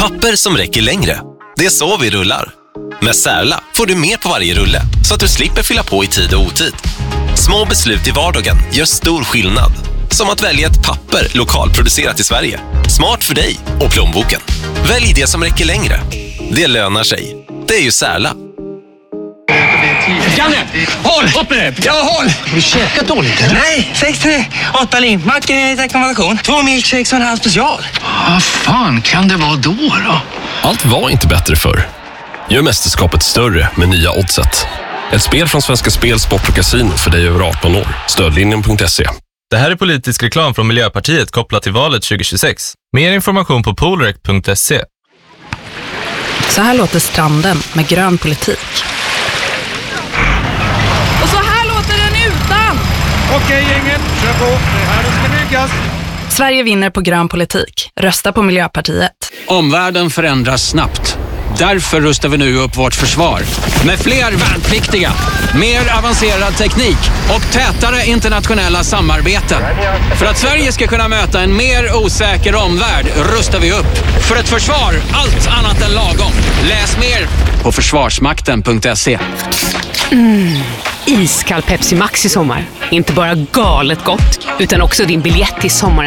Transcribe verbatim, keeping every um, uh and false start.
Papper som räcker längre. Det är så vi rullar. Med Särla får du mer på varje rulle så att du slipper fylla på i tid och otid. Små beslut i vardagen gör stor skillnad. Som att välja ett papper lokalproducerat i Sverige. Smart för dig och plånboken. Välj det som räcker längre. Det lönar sig. Det är ju Särla. Janne, håll! Upp med det! Ja, håll! Har du käkat dåligt eller? Nej, sex tre, åtta limmackor i rekommendation. Två milkshakes och en halv special. Vad fan kan det vara då då? Allt var inte bättre förr. Gör mästerskapet större med nya Oddset. Ett spel från Svenska Spel, Sport och Casino för dig över arton år. Stödlinjen punkt se. Det här är politisk reklam från Miljöpartiet kopplat till valet tjugo tjugosex. Mer information på polrec punkt se. Så här låter stranden med grön politik. Och så här låter den utan. Okej gänget, kör på. Det här ska byggas. Sverige vinner på grön politik. Rösta på Miljöpartiet. Omvärlden förändras snabbt. Därför rustar vi nu upp vårt försvar. Med fler värnpliktiga, mer avancerad teknik och tätare internationella samarbeten. För att Sverige ska kunna möta en mer osäker omvärld rustar vi upp. För ett försvar, allt annat än lagom. Läs mer på försvarsmakten punkt se. Mm. Iskall Pepsi Max i sommar. Inte bara galet gott, utan också din biljett till sommaren.